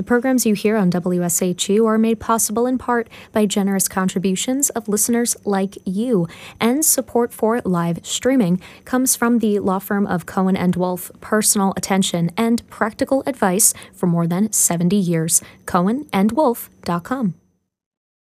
The programs you hear on WSHU are made possible in part by generous contributions of listeners like you, and support for live streaming comes from the law firm of Cohen & Wolf, personal attention and practical advice for more than 70 years. CohenandWolf.com.